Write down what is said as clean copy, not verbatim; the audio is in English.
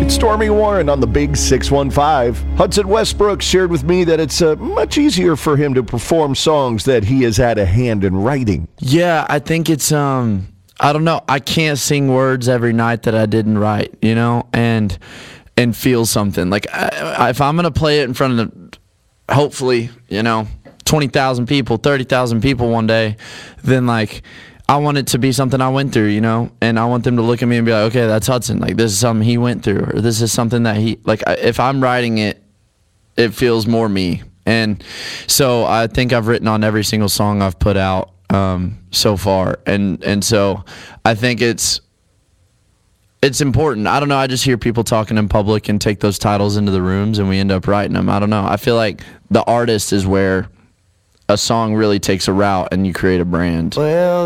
It's Stormy Warren on the Big 615. Hudson Westbrook shared with me that it's much easier for him to perform songs that he has had a hand in writing. Yeah, I think it's, I don't know. I can't sing words every night that I didn't write, you know, and feel something. Like, if I'm going to play it in front of, hopefully, you know, 20,000 people, 30,000 people one day, then, like, I want it to be something I went through, you know, and I want them to look at me and be like, okay, that's Hudson. Like, this is something he went through, or this is something that he, like, if I'm writing it, it feels more me. And so I think I've written on every single song I've put out so far. And so I think it's important. I don't know. I just hear people talking in public and take those titles into the rooms and we end up writing them. I don't know. I feel like the artist is where a song really takes a route and you create a brand. Well,